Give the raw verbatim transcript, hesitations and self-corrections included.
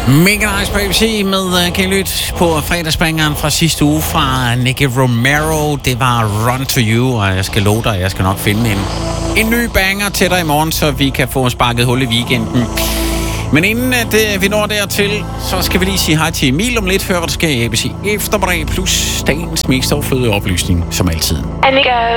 Mega nice på A B C med uh, kan I lytte på fredagsbangeren fra sidste uge fra Nicky Romero. Det var Run To You, og jeg skal love dig, jeg skal nok finde en, en ny banger til dig i morgen, så vi kan få sparket hul i weekenden. Men inden at uh, vi når dertil, så skal vi lige sige hej til Emil om lidt, før hvad der sker i A B C Eftermiddag, plus dagens mest overflødige oplysning, som altid.